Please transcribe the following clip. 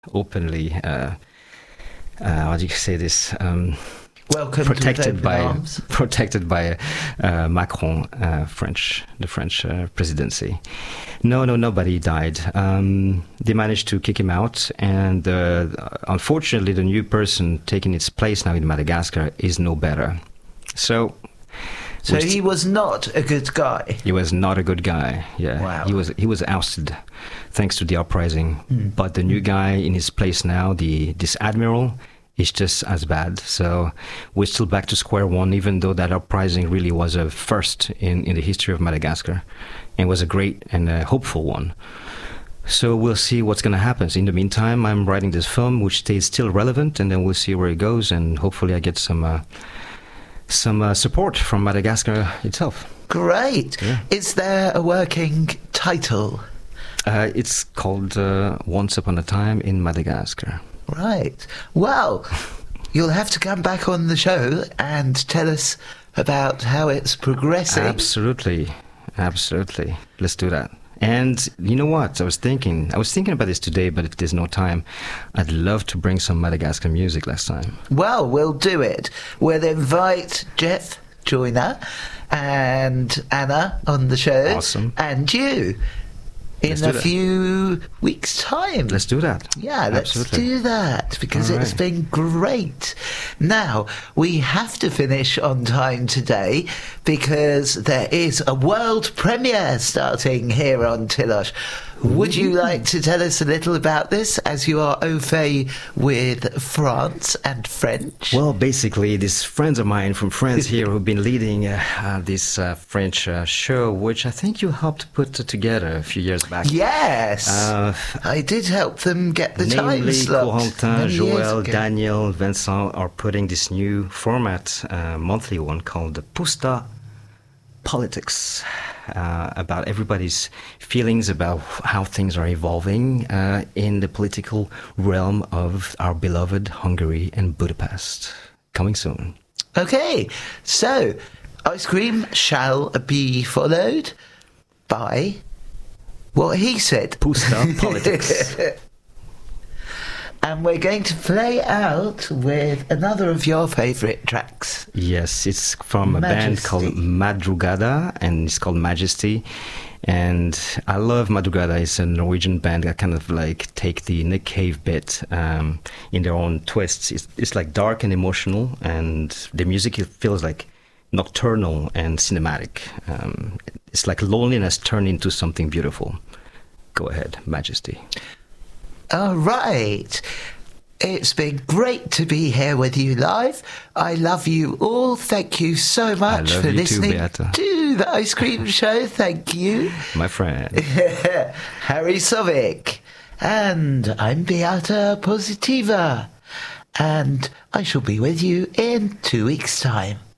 openly, how do you say this? Welcome protected to by arms. protected by Macron, the French presidency. No, nobody died. They managed to kick him out, and unfortunately, the new person taking its place now in Madagascar is no better. So he was not a good guy. He was not a good guy. Yeah, Wow. He was ousted thanks to the uprising. But the new guy in his place now, this admiral, is just as bad. So we're still back to square one, even though that uprising really was a first in the history of Madagascar, and was a great and a hopeful one. So we'll see what's going to happen. In the meantime, I'm writing this film, which stays still relevant, and then we'll see where it goes, and hopefully I get some support from Madagascar itself. Great. Yeah. Is there a working title? It's called Once Upon a Time in Madagascar. Right. Well, you'll have to come back on the show and tell us about how it's progressing. Absolutely. Let's do that. And you know what? I was thinking about this today, but if there's no time, I'd love to bring some Madagascar music next time. Well, we'll do it. We'll invite Jeff Joyner and Anna on the show. Awesome. And you Let's in do a that. few weeks' time. Let's do that. Yeah, let's Absolutely. do that, because All it's right. been great. Now, we have to finish on time today because there is a world premiere starting here on Tilosh. Would you like to tell us a little about this, as you are au fait with France and French? Well, basically, these friends of mine from France here who've been leading this French show, which I think you helped put together a few years back. Yes, Uh, I did help them get the time Namely, slot. Corentin, many years Joël, ago. Daniel, Vincent are putting this new format, monthly one called the Pusta Politics, about everybody's feelings about how things are evolving in the political realm of our beloved Hungary and Budapest. Coming soon. Okay, so ice cream shall be followed by what he said. Pusta Politics. And we're going to play out with another of your favourite tracks. Yes, it's from a band called Madrugada, and it's called Majesty. And I love Madrugada. It's a Norwegian band that kind of like take the Nick Cave bit in their own twists. It's like dark and emotional, and the music, it feels like nocturnal and cinematic. It's like loneliness turned into something beautiful. Go ahead, Majesty. All right. It's been great to be here with you live. I love you all. Thank you so much love for you too, listening Beata. to the Ice Cream Show. Thank you. My friend. Harry Sovic. And I'm Beata Positiva. And I shall be with you in 2 weeks' time.